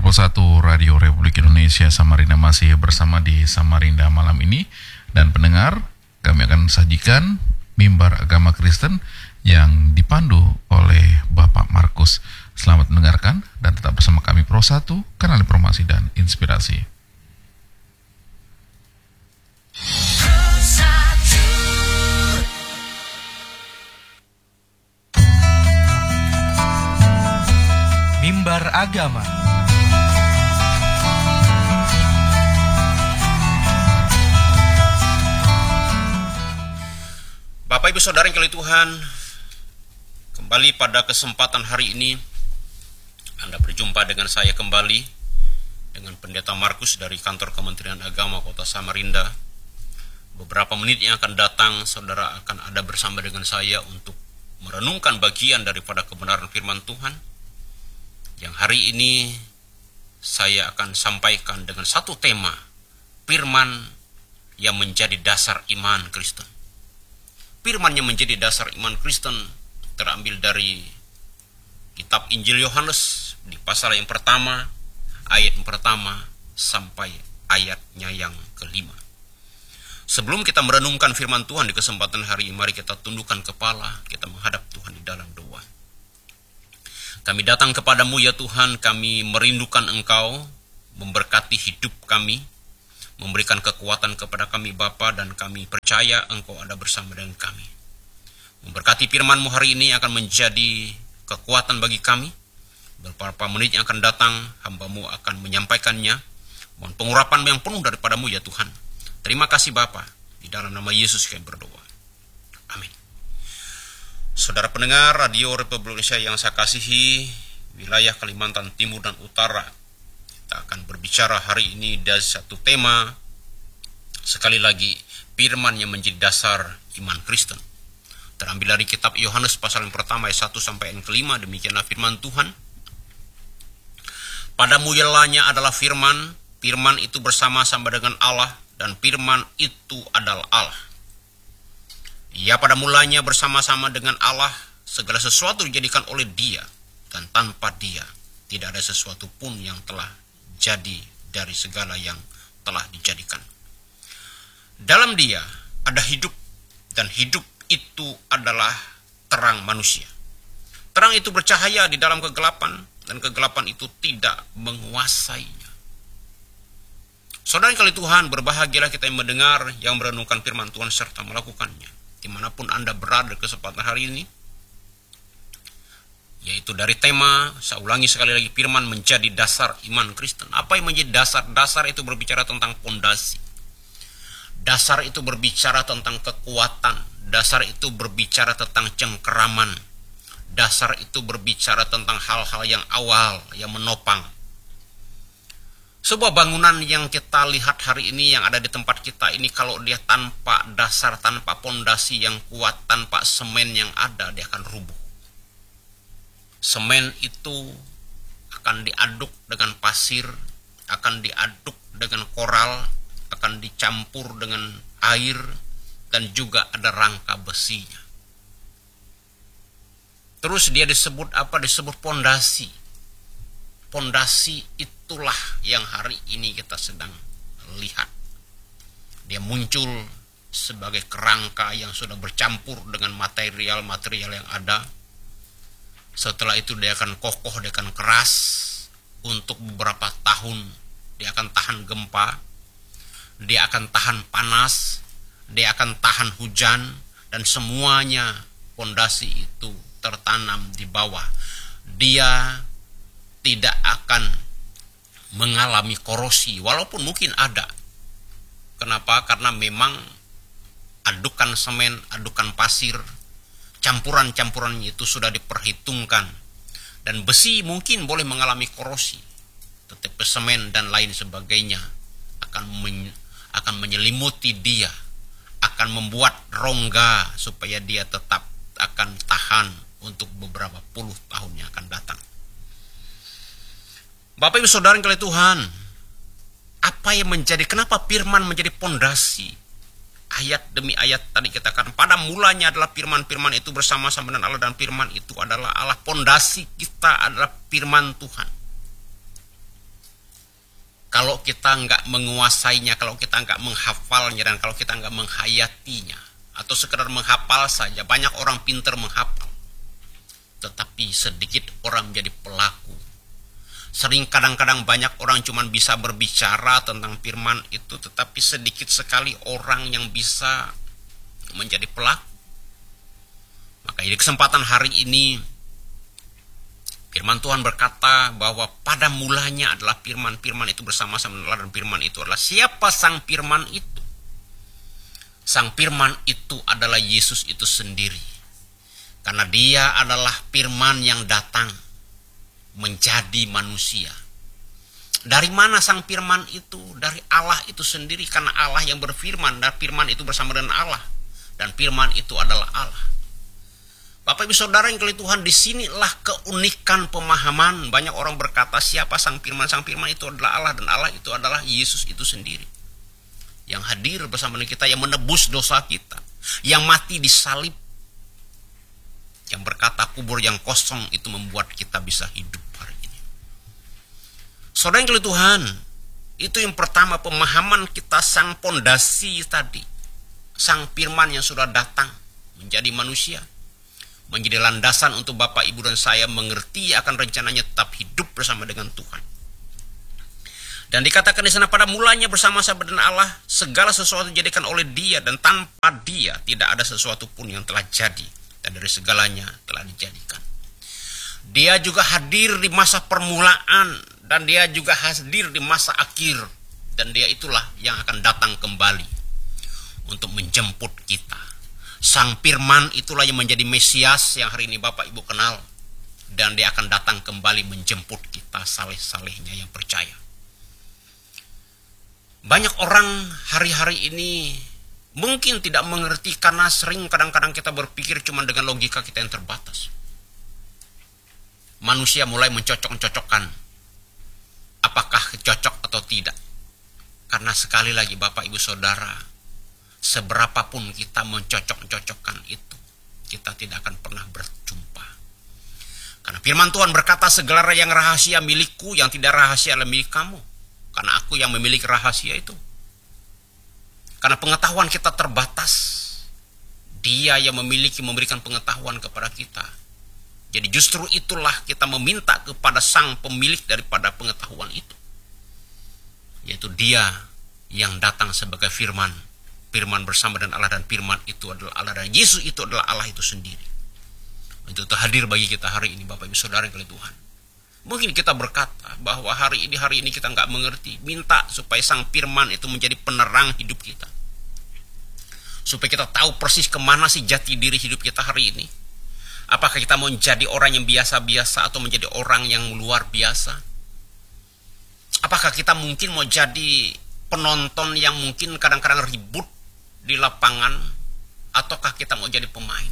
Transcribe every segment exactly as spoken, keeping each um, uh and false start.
Satu Radio Republik Indonesia Samarinda masih bersama di Samarinda malam ini. Dan pendengar, kami akan sajikan mimbar agama Kristen yang dipandu oleh Bapak Markus. Selamat mendengarkan dan tetap bersama kami Pro satu, kanal informasi dan inspirasi. Mimbar agama. Bapak Ibu Saudara yang dikasihi Tuhan, kembali pada kesempatan hari ini Anda berjumpa dengan saya kembali, dengan Pendeta Markus dari Kantor Kementerian Agama Kota Samarinda. Beberapa menit yang akan datang, saudara akan ada bersama dengan saya untuk merenungkan bagian daripada kebenaran firman Tuhan, yang hari ini saya akan sampaikan dengan satu tema, firman yang menjadi dasar iman Kristen. Firman yang menjadi dasar iman Kristen terambil dari kitab Injil Yohanes di pasal yang pertama, ayat yang pertama sampai ayatnya yang kelima. Sebelum kita merenungkan firman Tuhan di kesempatan hari ini, mari kita tundukkan kepala, kita menghadap Tuhan di dalam doa. Kami datang kepadamu ya Tuhan, kami merindukan Engkau, memberkati hidup kami, memberikan kekuatan kepada kami Bapa, dan kami percaya Engkau ada bersama dengan kami. Memberkati firman-Mu hari ini akan menjadi kekuatan bagi kami. Beberapa menit yang akan datang, hamba-Mu akan menyampaikannya. Mohon pengurapan yang penuh daripada-Mu ya Tuhan. Terima kasih Bapa, di dalam nama Yesus kami berdoa. Amin. Saudara pendengar Radio Republik Indonesia yang saya kasihi, wilayah Kalimantan Timur dan Utara, kita akan berbicara hari ini dari satu tema, sekali lagi, firman yang menjadi dasar iman Kristen. Terambil dari kitab Yohanes pasal yang pertama ayat satu sampai yang kelima, demikianlah firman Tuhan. Pada mulanya adalah firman, firman itu bersama-sama dengan Allah, dan firman itu adalah Allah. Ia pada mulanya bersama-sama dengan Allah, segala sesuatu dijadikan oleh Dia, dan tanpa Dia tidak ada sesuatu pun yang telah jadi dari segala yang telah dijadikan. Dalam Dia ada hidup, dan hidup itu adalah terang manusia. Terang itu bercahaya di dalam kegelapan, dan kegelapan itu tidak menguasainya. Saudara yang dikasihi Tuhan, berbahagialah kita yang mendengar, yang merenungkan firman Tuhan serta melakukannya, dimanapun Anda berada di kesempatan hari ini, yaitu dari tema, saya ulangi sekali lagi, firman menjadi dasar iman Kristen. Apa yang menjadi dasar? Dasar itu berbicara tentang pondasi. Dasar itu berbicara tentang kekuatan. Dasar itu berbicara tentang cengkeraman. Dasar itu berbicara tentang hal-hal yang awal, yang menopang. Sebuah bangunan yang kita lihat hari ini, yang ada di tempat kita ini, kalau dia tanpa dasar, tanpa pondasi yang kuat, tanpa semen yang ada, dia akan rubuh. Semen itu akan diaduk dengan pasir, akan diaduk dengan koral, akan dicampur dengan air, dan juga ada rangka besinya. Terus dia disebut apa? Disebut pondasi. Pondasi itulah yang hari ini kita sedang lihat. Dia muncul sebagai kerangka yang sudah bercampur dengan material-material yang ada. Setelah itu dia akan kokoh, dia akan keras. Untuk beberapa tahun dia akan tahan gempa, dia akan tahan panas, dia akan tahan hujan, dan semuanya pondasi itu tertanam di bawah. Dia tidak akan mengalami korosi, walaupun mungkin ada. Kenapa? Karena memang adukan semen, adukan pasir, campuran-campurannya itu sudah diperhitungkan. Dan besi mungkin boleh mengalami korosi, tetapi semen dan lain sebagainya akan men, akan menyelimuti dia, akan membuat rongga supaya dia tetap akan tahan untuk beberapa puluh tahun yang akan datang. Bapak Ibu Saudara yang dikasihi Tuhan, apa yang menjadi, kenapa firman menjadi pondasi? Ayat demi ayat tadi kita katakan, pada mulanya adalah firman, firman itu bersama-sama dengan Allah, dan firman itu adalah Allah. Pondasi kita adalah firman Tuhan. kalau kita nggak menguasainya, kalau kita nggak menghafalnya, dan kalau kita nggak menghayatinya, atau sekedar menghafal saja. Banyak orang pintar menghafal, tetapi sedikit orang menjadi pelaku. Sering kadang-kadang banyak orang cuma bisa berbicara tentang firman itu, tetapi sedikit sekali orang yang bisa menjadi pelaku. Maka di kesempatan hari ini, firman Tuhan berkata bahwa pada mulanya adalah firman, firman itu bersama-sama Allah, dan firman itu adalah siapa sang firman itu? Sang firman itu adalah Yesus itu sendiri. Karena dia adalah firman yang datang menjadi manusia. Dari mana sang firman itu? Dari Allah itu sendiri, karena Allah yang berfirman, dan firman itu bersama dengan Allah, dan firman itu adalah Allah. Bapak Ibu Saudara yang dikasihi Tuhan, disinilah keunikan pemahaman. Banyak orang berkata siapa sang firman? Sang firman itu adalah Allah, dan Allah itu adalah Yesus itu sendiri, yang hadir bersama dengan kita, yang menebus dosa kita, yang mati di salib, yang berkata kubur yang kosong itu membuat kita bisa hidup hari ini. Saudara yang dikasihi Tuhan, itu yang pertama, pemahaman kita sang pondasi tadi. Sang firman yang sudah datang menjadi manusia, menjadi landasan untuk Bapak, Ibu, dan saya mengerti akan rencananya tetap hidup bersama dengan Tuhan. Dan dikatakan di sana pada mulanya bersama-sama dengan Allah, segala sesuatu dijadikan oleh Dia, dan tanpa Dia tidak ada sesuatu pun yang telah jadi, dan dari segalanya telah dijadikan. Dia juga hadir di masa permulaan, dan Dia juga hadir di masa akhir, dan Dia itulah yang akan datang kembali untuk menjemput kita. Sang firman itulah yang menjadi Mesias yang hari ini Bapak Ibu kenal, dan Dia akan datang kembali menjemput kita saleh-salehnya yang percaya. Banyak orang hari-hari ini mungkin tidak mengerti, karena sering kadang-kadang kita berpikir cuma dengan logika kita yang terbatas. Manusia mulai mencocok-cocokkan apakah cocok atau tidak. Karena sekali lagi Bapak Ibu Saudara, seberapapun kita mencocok-cocokkan itu, kita tidak akan pernah berjumpa. Karena firman Tuhan berkata, segala yang rahasia milikku, yang tidak rahasia adalah milik kamu. Karena aku yang memiliki rahasia itu. Karena pengetahuan kita terbatas, Dia yang memiliki, memberikan pengetahuan kepada kita. Jadi justru itulah kita meminta kepada sang pemilik daripada pengetahuan itu, yaitu Dia yang datang sebagai firman. Firman bersama dengan Allah, dan firman itu adalah Allah, dan Yesus itu adalah Allah itu sendiri. Itu hadir bagi kita hari ini Bapak Ibu Saudara yang dikasihi Tuhan. Mungkin kita berkata bahwa hari ini hari ini kita nggak mengerti. Minta supaya sang firman itu menjadi penerang hidup kita, supaya kita tahu persis kemana sih jati diri hidup kita hari ini. Apakah kita mau menjadi orang yang biasa-biasa atau menjadi orang yang luar biasa? Apakah kita mungkin mau jadi penonton yang mungkin kadang-kadang ribut di lapangan, ataukah kita mau jadi pemain?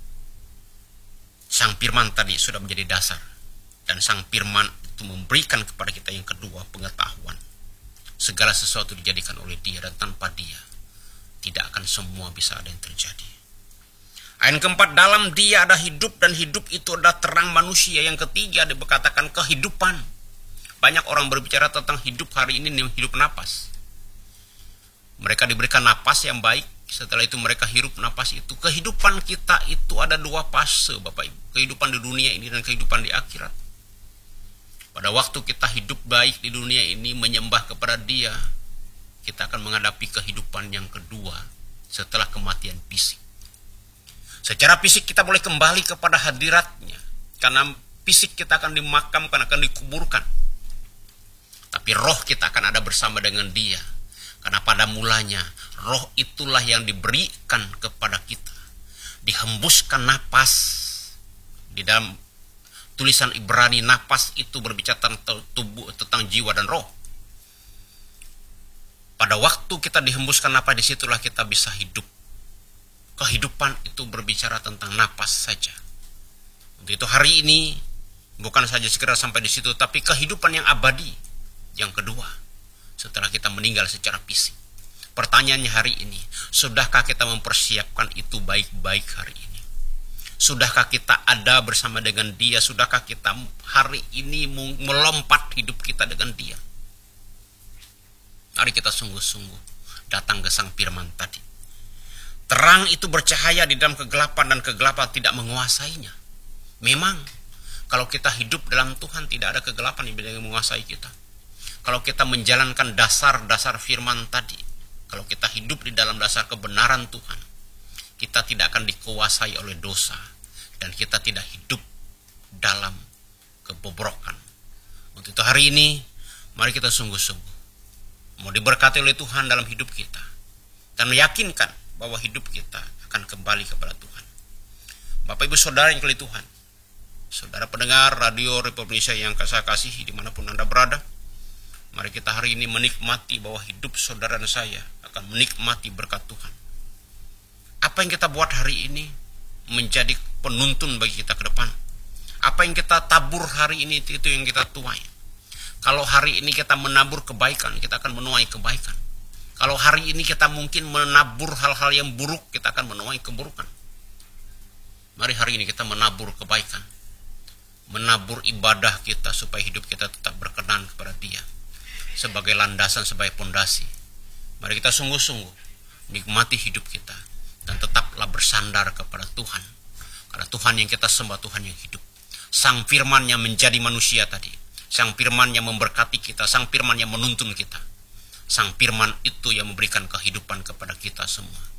Sang firman tadi sudah menjadi dasar, dan sang firman itu memberikan kepada kita yang kedua, pengetahuan. Segala sesuatu dijadikan oleh Dia, dan tanpa Dia tidak akan semua bisa ada yang terjadi. Ayat keempat, dalam Dia ada hidup, dan hidup itu adalah terang manusia. Yang ketiga dikatakan kehidupan. Banyak orang berbicara tentang hidup hari ini, hidup napas. Mereka diberikan napas yang baik, setelah itu mereka hirup napas itu. Kehidupan kita itu ada dua fase Bapak Ibu. Kehidupan di dunia ini dan kehidupan di akhirat. Pada waktu kita hidup baik di dunia ini, menyembah kepada Dia, kita akan menghadapi kehidupan yang kedua setelah kematian fisik. Secara fisik kita boleh kembali kepada hadirat-Nya, karena fisik kita akan dimakamkan, akan dikuburkan. Tapi roh kita akan ada bersama dengan Dia. Karena pada mulanya roh itulah yang diberikan kepada kita. Dihembuskan napas. Di dalam tulisan Ibrani, napas itu berbicara tentang tubuh, tentang jiwa dan roh. Pada waktu kita dihembuskan napas, disitulah kita bisa hidup. Kehidupan itu berbicara tentang napas saja. Untuk itu hari ini bukan saja sekedar sampai di situ, tapi kehidupan yang abadi yang kedua setelah kita meninggal secara fisik. Pertanyaannya hari ini, sudahkah kita mempersiapkan itu baik-baik hari ini? Sudahkah kita ada bersama dengan Dia? Sudahkah kita hari ini melompat hidup kita dengan Dia? Mari kita sungguh-sungguh datang ke sang firman tadi. Terang itu bercahaya di dalam kegelapan dan kegelapan tidak menguasainya. Memang kalau kita hidup dalam Tuhan tidak ada kegelapan yang menguasai kita. Kalau kita menjalankan dasar-dasar firman tadi, kalau kita hidup di dalam dasar kebenaran Tuhan, kita tidak akan dikuasai oleh dosa dan kita tidak hidup dalam kebobrokan. Untuk itu hari ini mari kita sungguh-sungguh mau diberkati oleh Tuhan dalam hidup kita dan meyakinkan bahwa hidup kita akan kembali kepada Tuhan. Bapak Ibu Saudara yang dikasihi Tuhan, saudara pendengar Radio Republik Indonesia yang saya kasihi dimanapun Anda berada, mari kita hari ini menikmati bahwa hidup saudara dan saya akan menikmati berkat Tuhan. Apa yang kita buat hari ini menjadi penuntun bagi kita ke depan. Apa yang kita tabur hari ini itu yang kita tuai. Kalau hari ini kita menabur kebaikan, kita akan menuai kebaikan. Kalau hari ini kita mungkin menabur hal-hal yang buruk, kita akan menuai keburukan. Mari hari ini kita menabur kebaikan. Menabur ibadah kita supaya hidup kita tetap berkenan kepada Dia. Sebagai landasan, sebagai pondasi. Mari kita sungguh-sungguh nikmati hidup kita. Dan tetaplah bersandar kepada Tuhan. Karena Tuhan yang kita sembah, Tuhan yang hidup. Sang firman yang menjadi manusia tadi. Sang firman yang memberkati kita. Sang firman yang menuntun kita. Sang firman itu yang memberikan kehidupan kepada kita semua.